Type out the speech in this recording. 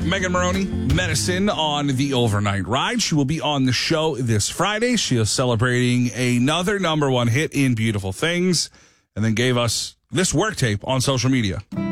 Megan Maroney, Medicine on the Overnight Ride. She will be on the show this Friday. She is celebrating another #1 hit in Beautiful Things, and then gave us this work tape on social media.